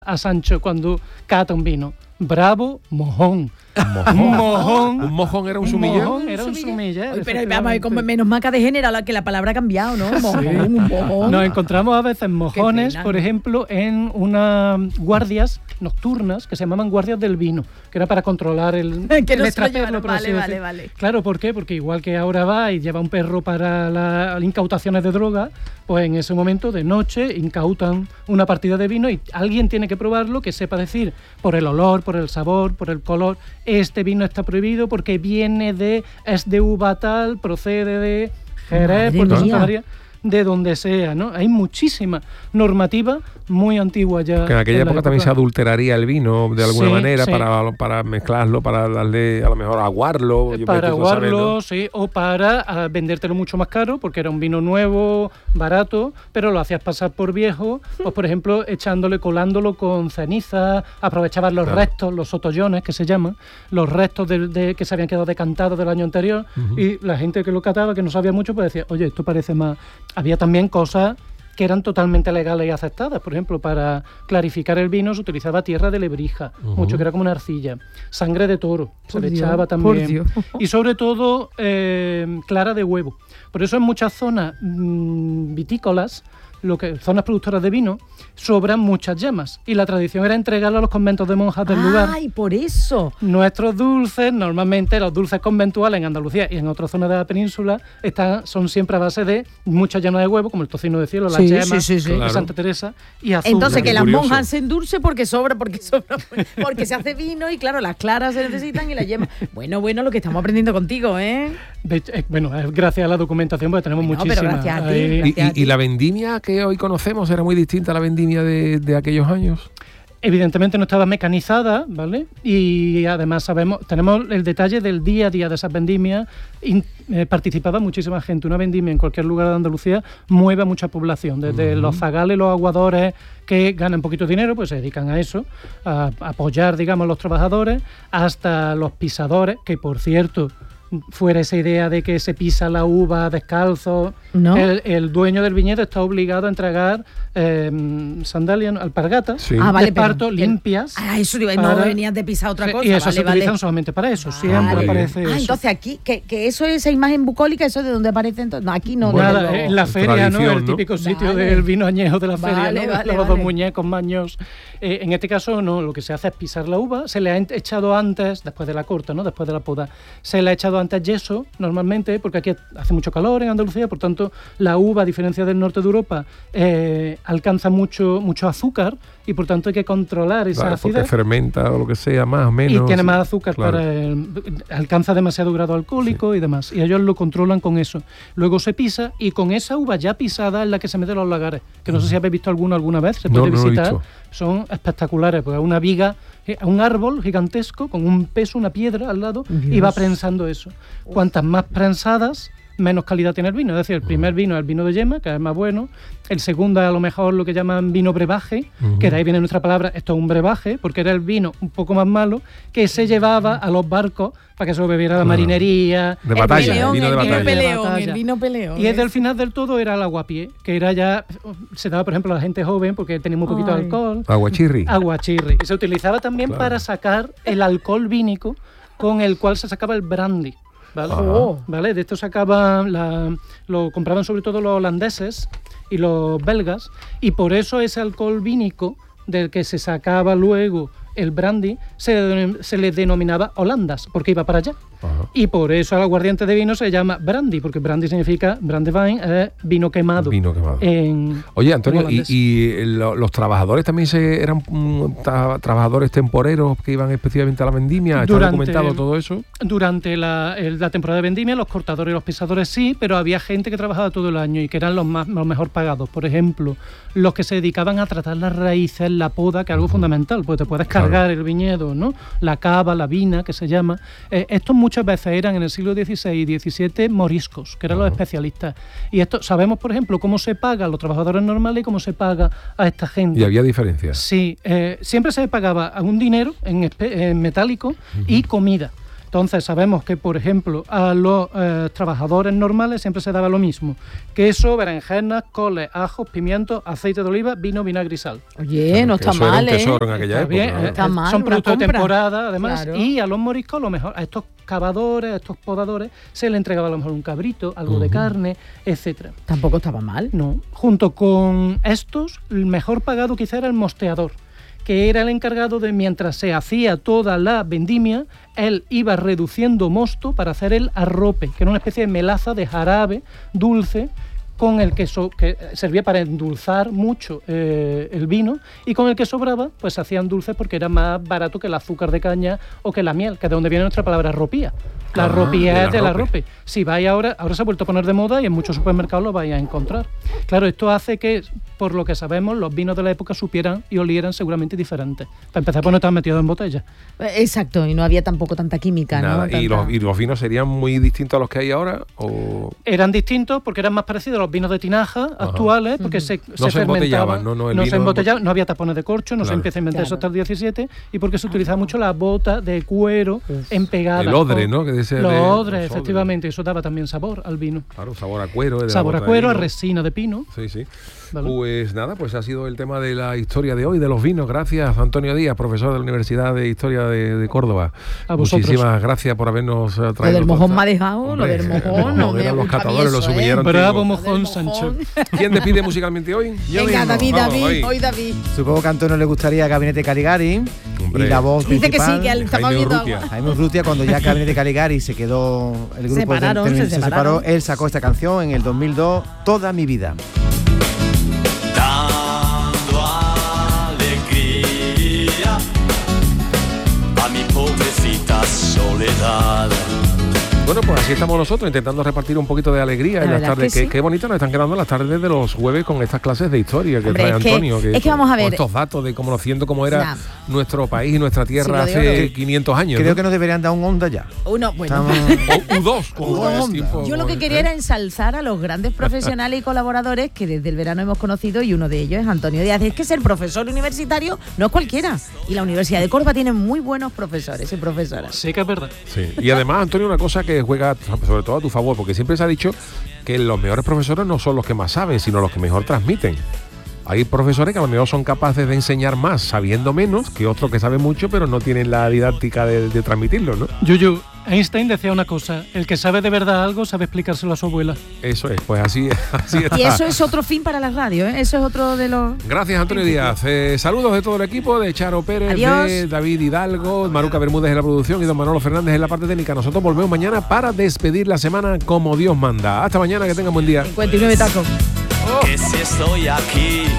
a Sancho cuando cata un vino? Bravo, mojón. ¿Mojón? ¿Un mojón era un sumiller? Mojón era un sumiller. Oye, pero vamos, menos mal que ha degenerado que la palabra ha cambiado, ¿no? Mojón, un mojón. Nos encontramos a veces mojones, por ejemplo, en unas guardias nocturnas que se llamaban guardias del vino, que era para controlar el que no extraperlo, por así decir. Vale. Claro, ¿por qué? Porque igual que ahora va y lleva un perro para las incautaciones de droga, pues en ese momento de noche incautan una partida de vino y alguien tiene que probarlo, que sepa decir por el olor, por el sabor, por el color, este vino está prohibido porque es de uva tal, procede de Jerez, Puerto Santa María, de donde sea, ¿no? Hay muchísima normativa muy antigua ya. Que en aquella época también se adulteraría el vino de alguna manera. Sí. Para mezclarlo, para darle a lo mejor aguarlo. Para aguarlo, ¿no? Sí, o para vendértelo mucho más caro, porque era un vino nuevo, barato, pero lo hacías pasar por viejo, pues por ejemplo colándolo con ceniza, aprovechabas los restos, los sotollones que se llaman, los restos que se habían quedado decantados del año anterior, y la gente que lo cataba, que no sabía mucho, pues decía, oye, esto parece más... Había también cosas que eran totalmente legales y aceptadas. Por ejemplo, para clarificar el vino se utilizaba tierra de lebrija, mucho, que era como una arcilla, sangre de toro, se le echaba también, y sobre todo clara de huevo. Por eso en muchas zonas vitícolas, zonas productoras de vino, sobran muchas yemas, y la tradición era entregarlo a los conventos de monjas del lugar. ¡Ay, por eso! Nuestros dulces, normalmente los dulces conventuales en Andalucía y en otras zonas de la península, son siempre a base de mucha yema de huevo, como el tocino de cielo, las yemas de Santa Teresa y azúcar. Entonces, que las monjas hacen dulce porque sobra, porque se hace vino y claro, las claras se necesitan y las yemas. Bueno, lo que estamos aprendiendo contigo, ¿eh? Gracias a la documentación, porque tenemos muchísimas. Pero gracias a ti. ¿Y la vendimia que hoy conocemos era muy distinta a la vendimia de aquellos años? Evidentemente no estaba mecanizada, ¿vale? Y además tenemos el detalle del día a día de esas vendimias. Participaba muchísima gente. Una vendimia en cualquier lugar de Andalucía mueve a mucha población, desde los zagales, los aguadores que ganan poquito dinero, pues se dedican a eso, a apoyar, digamos, a los trabajadores, hasta los pisadores, que por cierto, fuera esa idea de que se pisa la uva descalzo, ¿no? El dueño del viñedo está obligado a entregar sandalias, alpargatas, de esparto, limpias. Eso digo, no venías de pisar otra cosa. Y eso se utilizan solamente para eso, siempre aparece eso. Entonces aquí, que eso, esa imagen bucólica, ¿eso de dónde aparece entonces? No, aquí no. Nada, en la feria, ¿no? El típico sitio del vino añejo de la feria, ¿no? Los dos muñecos maños. En este caso no, lo que se hace es pisar la uva, se le ha echado antes, después de la corta, ¿no? Después de la poda, se le ha echado antes yeso, normalmente, porque aquí hace mucho calor en Andalucía, por tanto, la uva, a diferencia del norte de Europa, alcanza mucho azúcar y por tanto hay que controlar esa acidez. Porque fermenta o lo que sea, más o menos. Y tiene más azúcar, alcanza demasiado grado alcohólico y demás. Y ellos lo controlan con eso. Luego se pisa y con esa uva ya pisada es la que se mete en los lagares, que no sé si habéis visto alguna vez, se puede visitar. Son espectaculares, porque es una viga, un árbol gigantesco con un peso, una piedra al lado, y va prensando eso. Cuantas más prensadas, menos calidad tiene el vino. Es decir, el primer vino es el vino de yema, que es más bueno. El segundo es a lo mejor lo que llaman vino brebaje, que de ahí viene nuestra palabra, esto es un brebaje, porque era el vino un poco más malo, que se llevaba a los barcos para que se lo bebiera la marinería. De batalla, el vino de batalla. El vino peleón. Y desde el final del todo era el aguapié, que era ya, se daba por ejemplo a la gente joven, porque tenía un poquito de alcohol. Aguachirri. Y se utilizaba también para sacar el alcohol vínico con el cual se sacaba el brandy. ¿Vale? De esto lo compraban sobre todo los holandeses y los belgas, y por eso ese alcohol vínico del que se sacaba luego el brandy se le denominaba holandas, porque iba para allá. Y por eso al aguardiente de vino se llama brandy, porque brandy significa brandewine, vino quemado. Oye, Antonio, ¿y los trabajadores también eran trabajadores temporeros que iban específicamente a la vendimia? ¿Está documentado todo eso? Durante la temporada de vendimia, los cortadores y los pisadores sí, pero había gente que trabajaba todo el año y que eran los mejor pagados. Por ejemplo, los que se dedicaban a tratar las raíces, la poda, que es algo fundamental, porque te puedes cargar el viñedo, ¿no? La cava, la vina, que se llama. Estos muchas veces eran en el siglo XVI y XVII moriscos, que eran los especialistas. Y esto sabemos, por ejemplo, cómo se paga a los trabajadores normales y cómo se paga a esta gente. ¿Y había diferencias? Sí, siempre se pagaba un dinero en metálico y comida. Entonces sabemos que, por ejemplo, a los trabajadores normales siempre se daba lo mismo: queso, berenjenas, coles, ajos, pimientos, aceite de oliva, vino, vinagre y sal. Oye, no está mal, era un tesoro en aquella época. Bien, está mal, son productos de temporada, además, claro. Y a los moriscos, a lo mejor, a estos cavadores, a estos podadores, se le entregaba a lo mejor un cabrito, algo de carne, etcétera. Tampoco estaba mal. No, junto con estos, el mejor pagado quizá era el mosteador, que era el encargado de, mientras se hacía toda la vendimia, él iba reduciendo mosto para hacer el arrope, que era una especie de melaza de jarabe dulce, con el que servía para endulzar mucho el vino, y con el que sobraba, pues se hacían dulces porque era más barato que el azúcar de caña o que la miel, que es de donde viene nuestra palabra ropía. La ropía es del arrope. Si vais ahora se ha vuelto a poner de moda y en muchos supermercados lo vais a encontrar. Claro, esto hace que, por lo que sabemos, los vinos de la época supieran y olieran seguramente diferentes. Para empezar, pues no estaban metidos en botella. Exacto, y no había tampoco tanta química, nada, ¿no? ¿Y los vinos serían muy distintos a los que hay ahora? ¿O? Eran distintos porque eran más parecidos a los vinos de tinaja actuales, porque se embotellaban, no se embotellaban, no había tapones de corcho, no se empieza a inventar eso hasta el 17, y porque se utilizaba mucho la bota de cuero empegada. El odre, ¿no? Que los odres, efectivamente, eso daba también sabor al vino. Claro, sabor a cuero. Sabor a cuero, a resina de pino. Sí, sí. Vale. Pues nada, pues ha sido el tema de la historia de hoy, de los vinos. Gracias, Antonio Díaz, profesor de la Universidad de Historia de Córdoba. A vosotros. Muchísimas gracias por habernos traído. Lo del mojón me ha dejado, lo del mojón. No, eran los catadores, lo sumillaron. Bravo, mojón, Sancho. ¿Quién despide musicalmente hoy? Venga, David, hoy David. Supongo que a Antonio le gustaría Gabinete Caligari. Hombre. Y la voz dice principal, que sí, que estamos viendo agua. Jaime Urrutia, cuando ya Gabinete Caligari se quedó, el grupo se separó, él sacó esta canción en el 2002, Toda mi vida. Dando alegría a mi pobrecita soledad. Bueno, pues así estamos nosotros, intentando repartir un poquito de alegría en las tardes. Qué bonito nos están quedando las tardes de los jueves con estas clases de historia que trae Antonio. Es que vamos a ver. Estos datos de cómo era nuestro país y nuestra tierra hace 500 años. Creo que nos deberían dar un onda ya. Uno, bueno. U2. Yo lo que quería era ensalzar a los grandes profesionales y colaboradores que desde el verano hemos conocido, y uno de ellos es Antonio Díaz. Es que ser profesor universitario no es cualquiera. Y la Universidad de Córdoba tiene muy buenos profesores y profesoras. Sí, que es verdad. Sí. Y además, Antonio, una cosa que juega sobre todo a tu favor, porque siempre se ha dicho que los mejores profesores no son los que más saben, sino los que mejor transmiten. Hay profesores que a lo mejor son capaces de enseñar más sabiendo menos que otros que saben mucho, pero no tienen la didáctica de transmitirlo, ¿no? Einstein decía una cosa: el que sabe de verdad algo sabe explicárselo a su abuela. Eso es, pues así está. Y eso es otro fin para la radio, ¿eh? Eso es otro de los... Gracias, Antonio Díaz. Saludos de todo el equipo, de Charo Pérez, Adiós. de David Hidalgo, Maruca Bermúdez en la producción y don Manolo Fernández en la parte técnica. Nosotros volvemos mañana para despedir la semana como Dios manda. Hasta mañana, que tengan buen día. 59 tacos. Que si estoy aquí